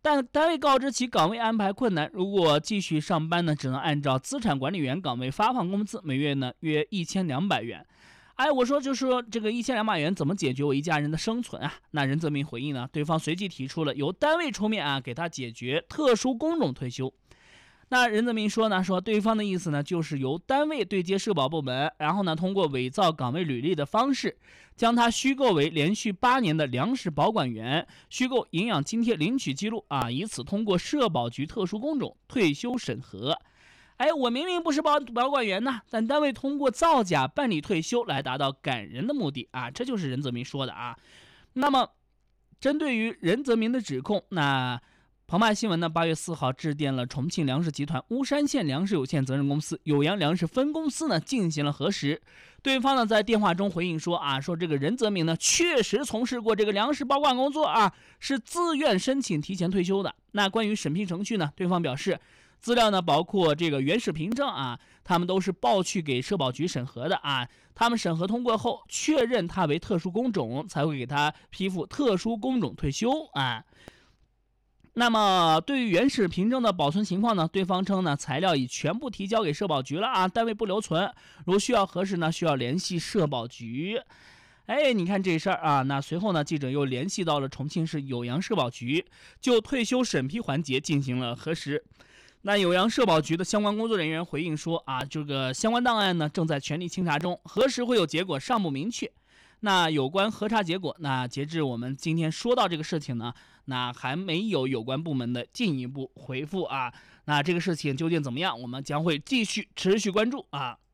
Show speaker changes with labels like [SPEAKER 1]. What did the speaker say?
[SPEAKER 1] 但单位告知其岗位安排困难，如果继续上班呢，只能按照资产管理员岗位发放工资，每月呢约1200元。我说就说这个1200元怎么解决我一家人的生存啊？那任泽民回应呢，对方随即提出了由单位出面给他解决特殊工种退休。那任泽民说呢，对方的意思呢，就是由单位对接社保部门，然后呢，通过伪造岗位履历的方式，将他虚构为连续8年的粮食保管员，虚构营养津贴领取记录以此通过社保局特殊工种退休审核。我明明不是保管员呢，但单位通过造假办理退休来达到感人的目的这就是任泽民说的那么，针对于任泽民的指控，那澎湃新闻呢8月4号致电了重庆粮食集团巫山县粮食有限责任公司酉阳粮食分公司呢进行了核实。对方呢在电话中回应说说这个任泽民呢确实从事过这个粮食保管工作是自愿申请提前退休的。那关于审批程序呢，对方表示资料呢包括这个原始凭证他们都是报去给社保局审核的他们审核通过后确认他为特殊工种，才会给他批复特殊工种退休那么对于原始凭证的保存情况呢，对方称呢材料已全部提交给社保局了单位不留存，如需要核实呢需要联系社保局。你看这事儿那随后呢，记者又联系到了重庆市酉阳社保局，就退休审批环节进行了核实。那酉阳社保局的相关工作人员回应说这个相关档案呢正在全力清查中，何时会有结果尚不明确。那有关核查结果，那截至我们今天说到这个事情呢，那还没有关部门的进一步回复那这个事情究竟怎么样，我们将会继续持续关注